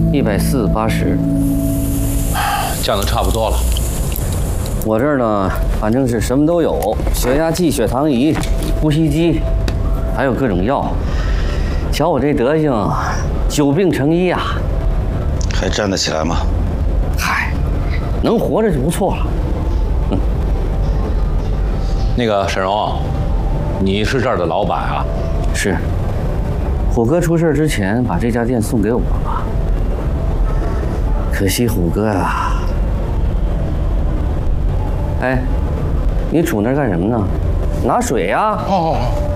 140/80， 降的差不多了。 我这儿呢，反正是什么都有，血压计、血糖仪、呼吸机，还有各种药。瞧我这德行，久病成医啊！ 还站得起来吗？ 嗨，能活着就不错了。 那个沈荣，你是这儿的老板啊？ 是。虎哥出事之前，把这家店送给我了。可惜虎哥啊。哎，你杵那儿干什么呢？拿水呀！ 哦，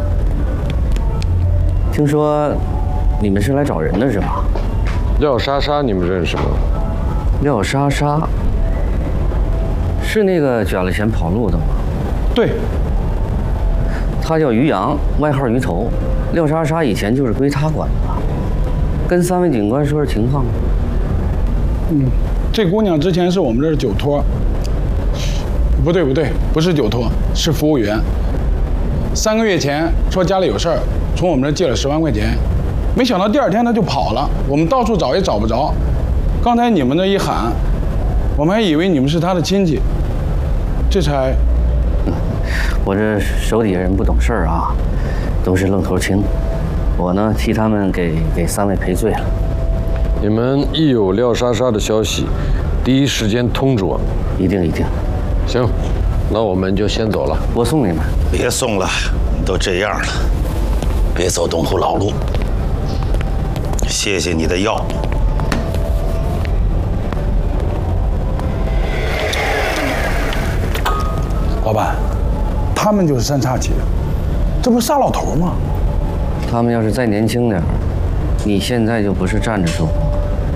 听说你们是来找人的是吧？ 廖莎莎，你们认识吗？ 廖莎莎是那个卷了钱跑路的吗？ 对， 他叫于洋，外号鱼头。廖莎莎以前就是归他管的，跟3位警官说说情况。 这姑娘之前是我们这儿酒托。不对，不是酒托，是服务员。3个月前说家里有事儿，从我们这儿借了10万块钱，没想到第2天她就跑了，我们到处找也找不着。刚才你们这一喊，我们还以为你们是她的亲戚，这才…… 我这手底下人不懂事儿啊，都是愣头青。我呢替他们给3位赔罪了。 你们一有廖莎莎的消息，第一时间通知我们。 一定。 行，那我们就先走了。 我送你们。 别送了，你都这样了，别走东湖老路。谢谢你的药。 老板，他们就是3叉戟，这不是仨老头吗？ 他们要是再年轻点儿，你现在就不是站着说话。